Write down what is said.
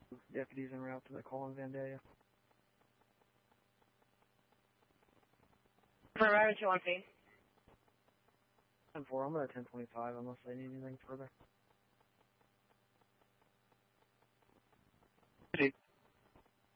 Deputies en route to the call in Vandalia. Arriving to on scene. 10-4, I'm at 1025 unless I need anything further.